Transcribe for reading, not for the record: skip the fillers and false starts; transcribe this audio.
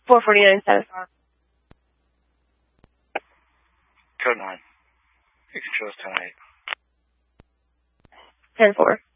449 status. Code 9. You control 10-8. 10-4.